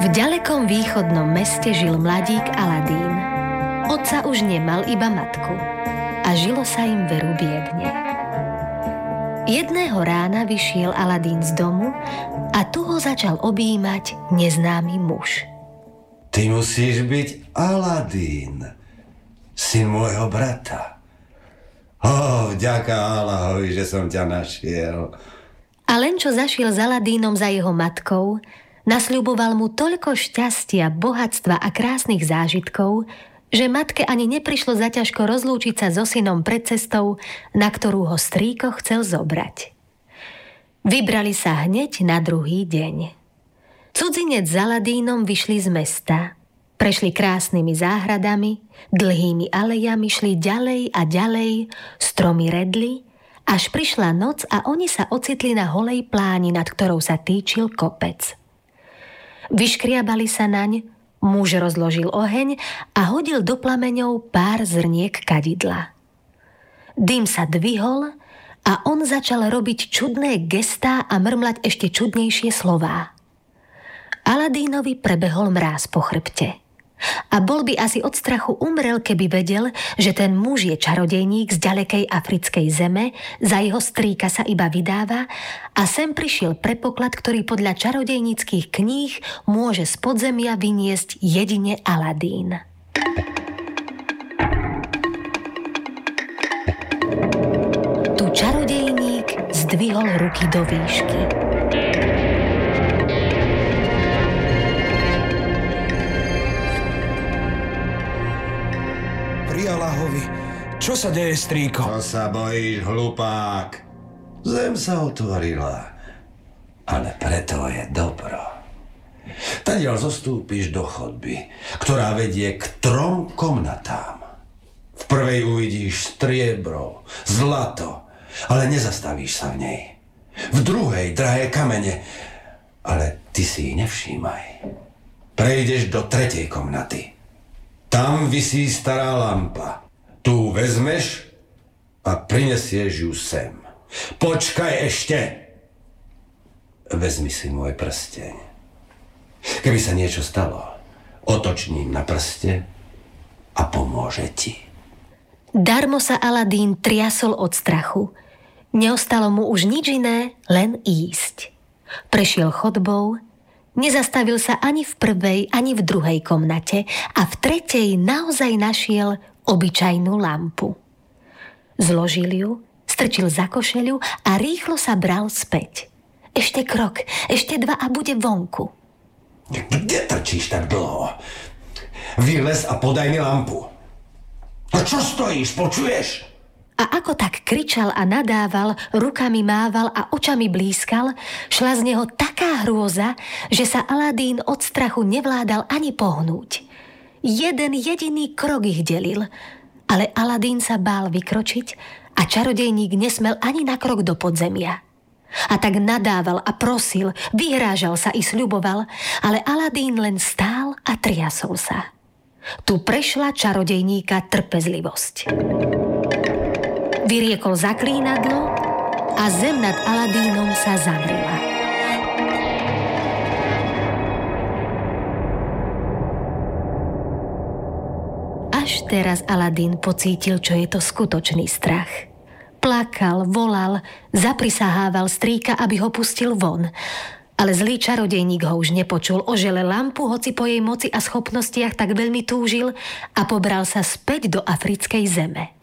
ďalekom východnom meste žil mladík Aladín. Otca už nemal, iba matku. A žilo sa im veru biedne. Jedného rána vyšiel Aladín z domu a tu ho začal objímať neznámy muž. Ty musíš byť Aladín, syn môjho brata. Vďaka Allahovi, že som ťa našiel. A len čo zašiel s Aladínom za jeho matkou, nasľuboval mu toľko šťastia, bohatstva a krásnych zážitkov, že matke ani neprišlo zaťažko rozlúčiť sa so synom pred cestou, na ktorú ho strýko chcel zobrať. Vybrali sa hneď na druhý deň. Cudzinec s Aladínom vyšli z mesta. Prešli krásnymi záhradami, dlhými alejami, šli ďalej a ďalej, stromy redli, až prišla noc a oni sa ocitli na holej pláni, nad ktorou sa týčil kopec. Vyškriabali sa naň, muž rozložil oheň a hodil do plameňov pár zrniek kadidla. Dym sa dvihol a on začal robiť čudné gestá a mrmlať ešte čudnejšie slová. Aladínovi prebehol mráz po chrbte. A bol by asi od strachu umrel, keby vedel, že ten muž je čarodejník z ďalekej africkej zeme, za jeho strýka sa iba vydáva a sem prišiel pre poklad, ktorý podľa čarodejníckych kníh môže z podzemia vyniesť jedine Aladín. Tu čarodejník zdvihol ruky do výšky. Allahovi. Čo sa deje, strýko? Čo sa bojíš, hlupák? Zem sa otvorila, ale preto je dobro. Tadiaľ zostúpiš do chodby, ktorá vedie k 3 komnatám. V prvej uvidíš striebro, zlato, ale nezastavíš sa v nej. V druhej drahé kamene, ale ty si ich nevšímaj. Prejdeš do 3. komnaty. Tam visí stará lampa. Tu vezmeš a prinesieš ju sem. Počkaj ešte. Vezmi si môj prsteň. Keby sa niečo stalo, otoč ním na prste a pomôže ti. Darmo sa Aladín triasol od strachu. Neostalo mu už nič iné, len ísť. Prešiel chodbou, nezastavil sa ani v prvej, ani v druhej komnate a v tretej naozaj našiel obyčajnú lampu. Zložil ju, strčil za košeľu a rýchlo sa bral späť. Ešte krok, ešte 2 a bude vonku. Kde trčíš tak dlho? Vylez a podaj mi lampu. A čo stojíš, počuješ? A ako tak kričal a nadával, rukami mával a očami blískal, šla z neho taká hrôza, že sa Aladín od strachu nevládal ani pohnúť. Jeden jediný krok ich delil, ale Aladín sa bál vykročiť a čarodejník nesmel ani na krok do podzemia. A tak nadával a prosil, vyhrážal sa i sľuboval, ale Aladín len stál a triasol sa. Tu prešla čarodejníka trpezlivosť. Vyriekol zaklínadlo a zem nad Aladínom sa zavrela. Až teraz Aladín pocítil, čo je to skutočný strach. Plakal, volal, zaprisahával strýka, aby ho pustil von. Ale zlý čarodejník ho už nepočul, ožele lampu, hoci po jej moci a schopnostiach tak veľmi túžil a pobral sa späť do africkej zeme.